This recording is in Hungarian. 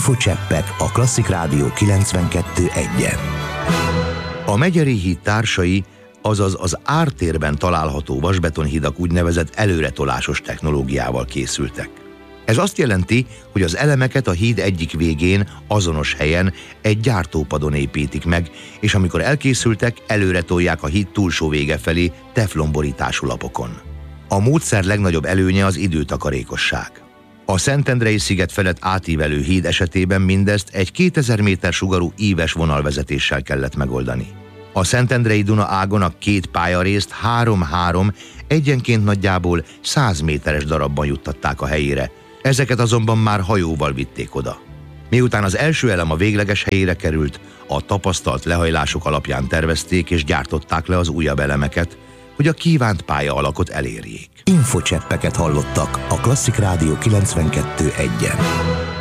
Infocseppek a Klasszik Rádió 92.1-en. A Megyeri híd társai, azaz az ártérben található vasbetonhidak úgynevezett előretolásos technológiával készültek. Ez azt jelenti, hogy az elemeket a híd egyik végén, azonos helyen egy gyártópadon építik meg, és amikor elkészültek, előre tolják a híd túlsó vége felé teflonborítású lapokon. A módszer legnagyobb előnye az időtakarékosság. A Szentendrei sziget felett átívelő híd esetében mindezt egy 2000 méter sugarú íves vonalvezetéssel kellett megoldani. A Szentendrei Duna ágon a két pályrészt 3-3 egyenként nagyjából 100 méteres darabban juttatták a helyére, ezeket azonban már hajóval vitték oda. Miután az első elem a végleges helyére került, a tapasztalt lehajlások alapján tervezték és gyártották le az újabb elemeket, hogy a kívánt pálya alakot elérjék. Infocseppeket hallottak a Klasszik Rádió 92.1-en.